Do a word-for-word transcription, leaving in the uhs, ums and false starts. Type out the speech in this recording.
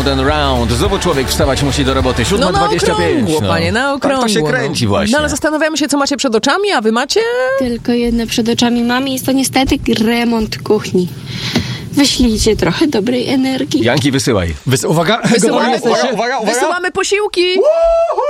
round and round. Znowu człowiek wstawać musi do roboty. No na siódma dwadzieścia pięć. okrągło, panie, na okrągło. Tak to się kręci właśnie. No ale zastanawiamy się, co macie przed oczami, a wy macie? Tylko jedno przed oczami mam i jest to niestety remont kuchni. Wyślijcie trochę dobrej energii. Janki, wysyłaj. Wys- uwaga, Wysyłamy, gotowi jesteście? uwaga, uwaga. wysyłamy posiłki.